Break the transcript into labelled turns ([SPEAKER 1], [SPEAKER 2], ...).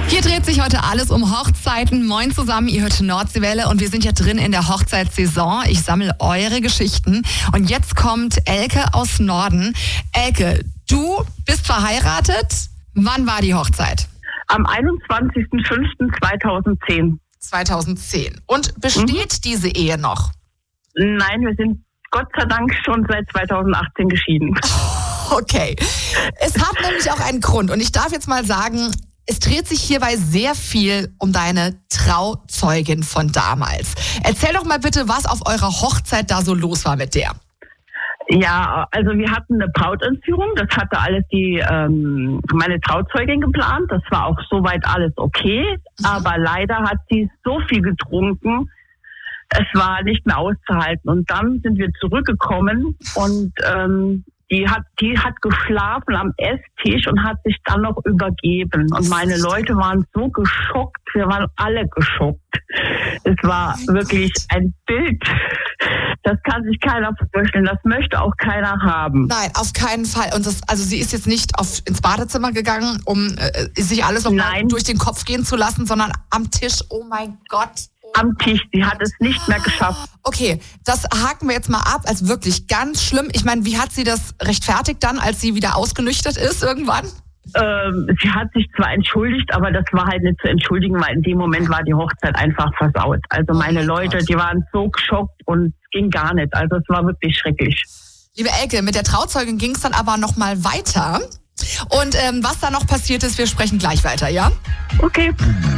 [SPEAKER 1] Hier dreht sich heute alles um Hochzeiten. Moin zusammen, ihr hört Nordseewelle und wir sind ja drin in der Hochzeitssaison. Ich sammle eure Geschichten und jetzt kommt Elke aus Norden. Elke, du bist verheiratet. Wann war die Hochzeit?
[SPEAKER 2] Am 21.05.2010.
[SPEAKER 1] 2010. Und besteht diese Ehe noch?
[SPEAKER 2] Nein, wir sind Gott sei Dank schon seit 2018 geschieden.
[SPEAKER 1] Okay. Es hat nämlich auch einen Grund und ich darf jetzt mal sagen, es dreht sich hierbei sehr viel um deine Trauzeugin von damals. Erzähl doch mal bitte, was auf eurer Hochzeit da so los war mit der.
[SPEAKER 2] Ja, also wir hatten eine Brautentführung. Das hatte alles meine Trauzeugin geplant. Das war auch soweit alles okay. Aber leider hat sie so viel getrunken, es war nicht mehr auszuhalten. Und dann sind wir zurückgekommen und die hat geschlafen am Esstisch und hat sich dann noch übergeben. Und meine Leute waren so geschockt. Wir waren alle geschockt. Es war wirklich ein Bild. Das kann sich keiner vorstellen. Das möchte auch keiner haben.
[SPEAKER 1] Nein, auf keinen Fall. Und sie ist jetzt nicht ins Badezimmer gegangen, um sich alles noch mal durch den Kopf gehen zu lassen, sondern am Tisch. Oh mein Gott.
[SPEAKER 2] Am Tisch. Sie hat es nicht mehr geschafft.
[SPEAKER 1] Okay, das haken wir jetzt mal ab als wirklich ganz schlimm. Ich meine, wie hat sie das rechtfertigt dann, als sie wieder ausgenüchtert ist irgendwann?
[SPEAKER 2] Sie hat sich zwar entschuldigt, aber das war halt nicht zu entschuldigen, weil in dem Moment war die Hochzeit einfach versaut. Also meine Leute, die waren so geschockt und es ging gar nicht. Also es war wirklich schrecklich.
[SPEAKER 1] Liebe Elke, mit der Trauzeugin ging es dann aber noch mal weiter. Und was da noch passiert ist, wir sprechen gleich weiter, ja?
[SPEAKER 2] Okay.